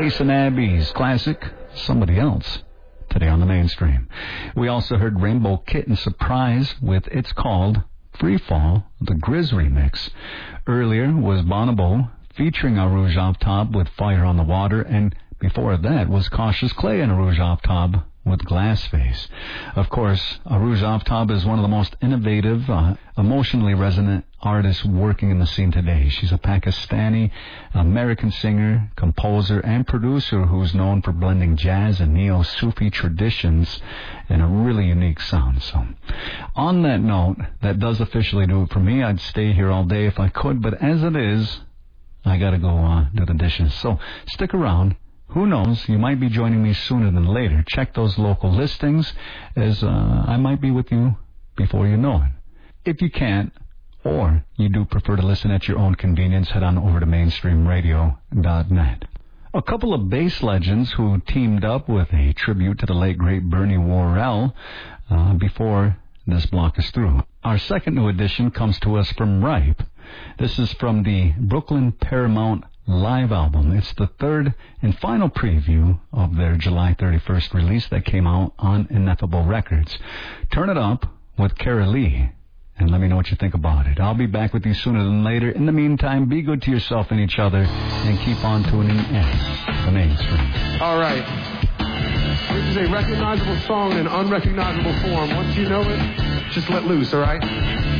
Jason Abbey's classic, Somebody Else, today on the mainstream. We also heard Rainbow Kitten Surprise with It's Called Free Fall, the Grizz remix. Earlier was Bonobo featuring A Rouge Off Top with Fire on the Water, and before that was Cautious Clay and A Rouge Off Top with Glass Face. Of course, A Rouge Off Top is one of the most innovative, emotionally resonant artists working in the scene today. She's a Pakistani American singer, composer, and producer who's known for blending jazz and neo-Sufi traditions in a really unique sound. So, on that note, that does officially do it for me. I'd stay here all day if I could, but as it is, I gotta go do the dishes. So, stick around. Who knows, you might be joining me sooner than later. Check those local listings, as I might be with you before you know it. If you can't, or you do prefer to listen at your own convenience, head on over to mainstreamradio.net. A couple of bass legends who teamed up with a tribute to the late, great Bernie Worrell before this block is through. Our second new edition comes to us from Ripe. This is from the Brooklyn Paramount live album. It's the third and final preview of their July 31st release that came out on Ineffable Records. Turn it up with Kara Lee, and let me know what you think about it. I'll be back with you sooner than later. In the meantime, be good to yourself and each other, and keep on tuning in the mainstream. All right. This is a recognizable song in an unrecognizable form. Once you know it, just let loose, all right?